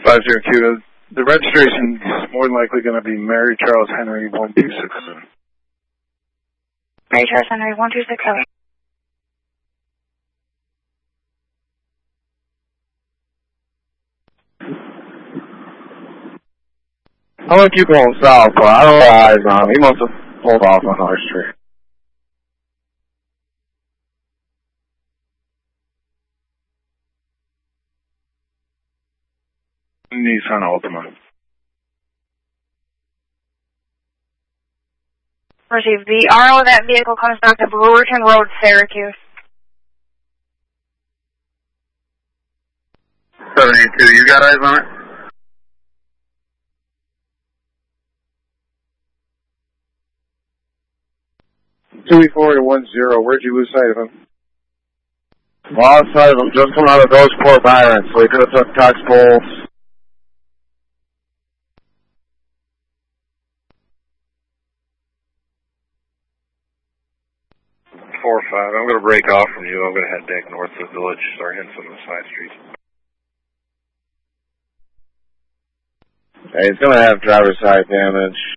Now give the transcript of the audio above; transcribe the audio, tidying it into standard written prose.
502. The registration is more than likely going to be Mary Charles Henry 1267. Mary Charles Henry 1267. I'm going to keep going south, but I don't have eyes on him. He must have pulled off on our street. Nissan Altima. Received. The RO of that vehicle comes back to Brewerton Road, Syracuse. 782, you got eyes on it? Two 4 to 10. Where'd you lose sight of him? Lost sight of him just coming out of Gulfport Byron, so he could have took Cox Pole. 4-5. I'm going to break off from you. I'm going to head back north to the village, start hitting some of the side streets. Hey, he's going to have driver's side damage.